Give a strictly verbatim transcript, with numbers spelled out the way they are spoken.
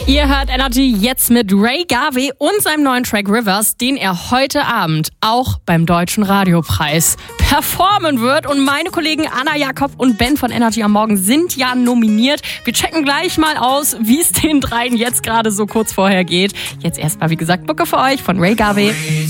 Ihr hört Energy jetzt mit Ray Garvey und seinem neuen Track Rivers, den er heute Abend auch beim Deutschen Radiopreis performen wird. Und meine Kollegen Anna Jakob und Ben von Energy am Morgen sind ja nominiert. Wir checken gleich mal aus, wie es den dreien jetzt gerade so kurz vorher geht. Jetzt erstmal, wie gesagt, Mucke für euch von Ray Garvey.